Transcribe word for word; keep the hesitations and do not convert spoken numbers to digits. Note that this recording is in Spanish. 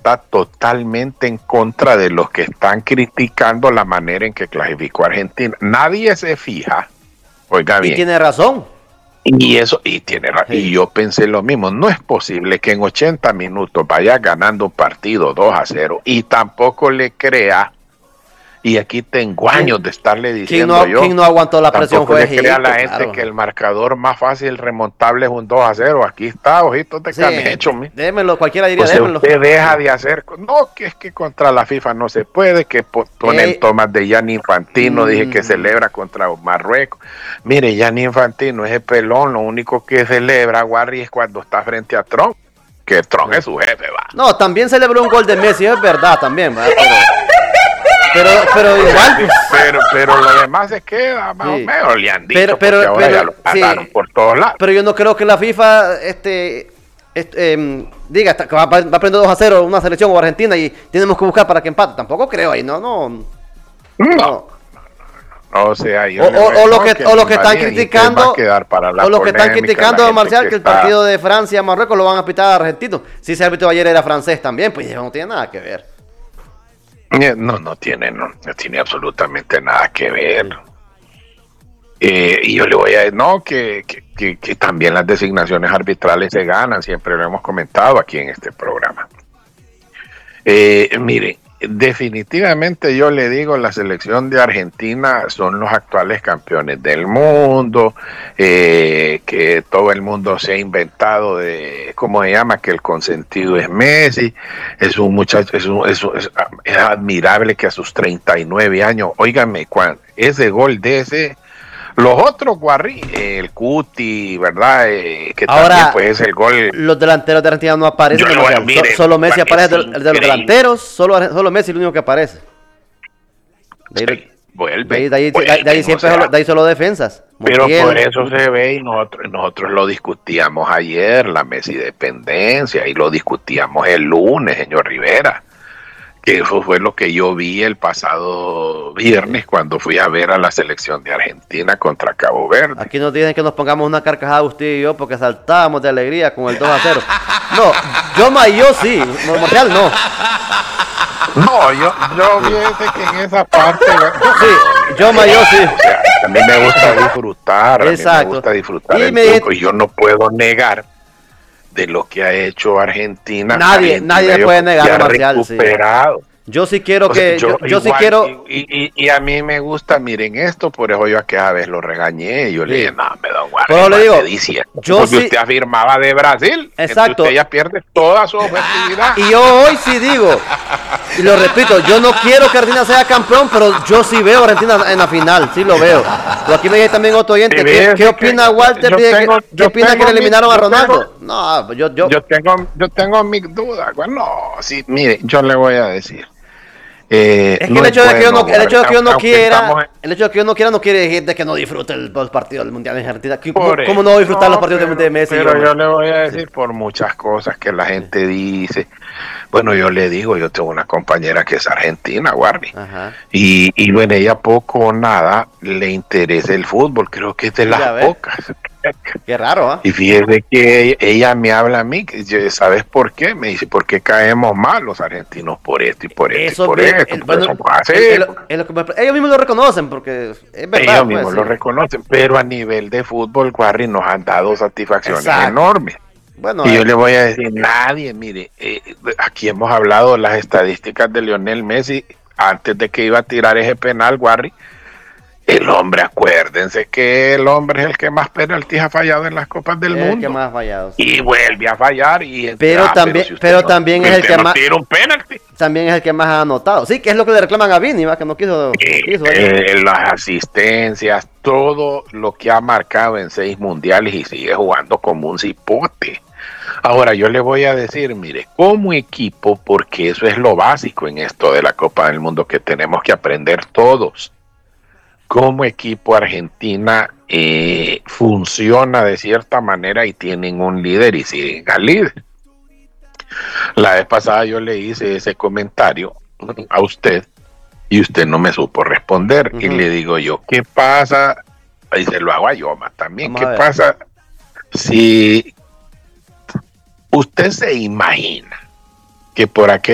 está totalmente en contra de los que están criticando la manera en que clasificó Argentina. Nadie se fija, oiga bien. Y tiene razón. Y eso, y tiene razón. Sí. Y yo pensé lo mismo. No es posible que en ochenta minutos vaya ganando un partido dos a cero y tampoco le crea. Y aquí tengo años de estarle diciendo ¿Quién no, yo. ¿Quién no aguantó la presión? Fue Egipto, crea a la gente claro. que el marcador más fácil remontable es un dos a cero. Aquí está, ojitos de Sí, canecho. démelo, cualquiera diría, o sea, démelo. Usted deja de hacer. No, que es que contra la FIFA no se puede, que ponen eh, tomas de Gianni Infantino, mm, dije que celebra contra Marruecos. Mire, Gianni Infantino es el pelón, lo único que celebra, Warri, es cuando está frente a Trump, que Trump sí. es su jefe, va. No, también celebró un gol de Messi, es verdad, también, va, pero... Pero, pero igual. Pues. Pero, pero lo demás se queda más sí. o menos, le han dicho, pero, pero, porque ahora pero, ya lo pagaron sí. por todos lados. Pero yo no creo que la FIFA este, este, eh, diga que va, va a prender dos a cero una selección o Argentina y tenemos que buscar para que empate. Tampoco creo ahí, no, no. No. no. O sea, yo o, o, o lo que, que o lo que están criticando o lo que están criticando Marcial que, que el está... partido de Francia Marruecos lo van a pitar a argentinos. Si ese árbitro ayer era francés también, pues no tiene nada que ver. No, no tiene, no, no tiene absolutamente nada que ver. Eh, y yo le voy a decir, no, que, que, que, que también las designaciones arbitrales se ganan, siempre lo hemos comentado aquí en este programa. Eh, mire, definitivamente yo le digo, la selección de Argentina son los actuales campeones del mundo, eh, que todo el mundo se ha inventado de, ¿cómo se llama? Que el consentido es Messi, es un muchacho, es, un, es, es, es admirable que a sus treinta y nueve años, óigame, cuando ese gol de ese... Los otros, Guarri, el Cuti, ¿verdad? Eh, que ahora, también pues es el gol. Los delanteros de Argentina no aparecen. Yo, bueno, mire, so, solo Messi aparece de, de los delanteros, solo, solo Messi es el único que aparece. De ahí, sí, vuelve, de ahí, de ahí, vuelve, de ahí siempre solo, de ahí solo defensas. Pero Montiel, por eso se ve y nosotros, nosotros lo discutíamos ayer, la Messi dependencia, y lo discutíamos el lunes, señor Rivera. Que eso fue lo que yo vi el pasado viernes cuando fui a ver a la selección de Argentina contra Cabo Verde. Aquí nos dicen que nos pongamos una carcajada usted y yo porque saltábamos de alegría con el dos a cero. No, yo más yo sí, Marcial no. No, yo, yo fíjese que en esa parte... Sí, yo más yo sí. O sea, a mí me gusta disfrutar, exacto. a mí me gusta disfrutar y el me... truco y yo no puedo negar de lo que ha hecho Argentina. Nadie, Argentina nadie puede negar, Marcial. Recuperado. Sí. Yo sí quiero que, o sea, yo, yo, yo igual, sí quiero. Y, y, y a mí me gusta, miren esto, por eso yo aquella vez lo regañé, yo sí. le dije, no, me da guardia. Pero le digo, yo porque sí. usted afirmaba de Brasil, exacto. Usted ya pierde toda su objetividad. Y yo hoy sí digo, y lo repito, yo no quiero que Argentina sea campeón, pero yo sí veo a Argentina en la final, sí lo veo. Pero aquí me dice también otro oyente, ¿qué, ¿qué opina Walter? Tengo, ¿Qué, ¿qué opina que le eliminaron mi, a Ronaldo? Tengo, no, yo, yo, yo tengo, yo tengo mis dudas. Bueno, sí, mire, yo le voy a decir. Eh, es que no el hecho de que yo no, el hecho de que yo no quiera, el hecho de que yo no quiera no quiere decir de que no disfrute el, el partido del Mundial en Argentina. ¿Cómo, ¿cómo no disfrutar no, los partidos pero, de Messi? Pero yo le voy a decir sí. por muchas cosas que la gente dice. Bueno, yo le digo, yo tengo una compañera que es argentina, Guardi, y, y bueno, ella poco o nada le interesa el fútbol, creo que es de las ya pocas. Qué raro, ¿eh? Y fíjese que ella me habla a mí, que ¿sabes por qué? Me dice, ¿por qué caemos mal los argentinos por esto y por esto y por bien, esto? El, bueno, el, el, el, el, ellos mismos lo reconocen, porque es verdad. Ellos pues, mismos sí. lo reconocen, pero a nivel de fútbol, Guarri, nos han dado satisfacciones Exacto. enormes. Bueno, y yo eh, le voy a decir, nadie, mire, eh, aquí hemos hablado de las estadísticas de Lionel Messi antes de que iba a tirar ese penal, Guarri. El hombre, acuérdense que el hombre es el que más penaltis ha fallado en las Copas del es Mundo. El que más ha fallado. Sí. Y vuelve a fallar. Y pero ah, también, pero, si pero no, también es el que no más. Tira un penalti. También es el que más ha anotado. Sí, que es lo que le reclaman a Vini, ¿va? Que no quiso. Eh, quiso eh, las asistencias, todo lo que ha marcado en seis mundiales y sigue jugando como un cipote. Ahora yo le voy a decir, mire, como equipo, porque eso es lo básico en esto de la Copa del Mundo que tenemos que aprender todos. Como equipo Argentina eh, funciona de cierta manera y tienen un líder y siguen al líder. La vez pasada yo le hice ese comentario a usted y usted no me supo responder. Uh-huh. Y le digo yo, ¿qué pasa? Y se lo hago a Yoma también. Vamos ¿Qué pasa si usted se imagina que por aquel